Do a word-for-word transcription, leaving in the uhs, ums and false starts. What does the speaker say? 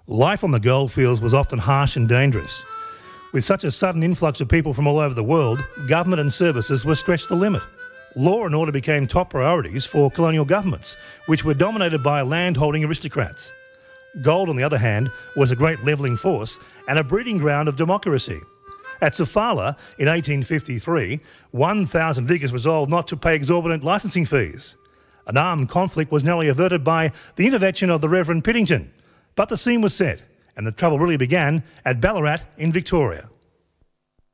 Life on the goldfields was often harsh and dangerous. With such a sudden influx of people from all over the world, government and services were stretched to the limit. Law and order became top priorities for colonial governments, which were dominated by land-holding aristocrats. Gold, on the other hand, was a great levelling force and a breeding ground of democracy. At Sofala in eighteen fifty-three, one thousand diggers resolved not to pay exorbitant licensing fees. An armed conflict was narrowly averted by the intervention of the Reverend Pittington. But the scene was set, and the trouble really began at Ballarat in Victoria.